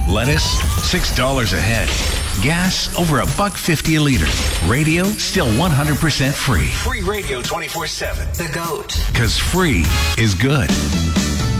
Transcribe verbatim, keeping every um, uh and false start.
Lettuce, six dollars a head. Gas, over a buck fifty a liter. Radio, still one hundred percent free. Free radio twenty-four seven. The GOAT. Because free is good.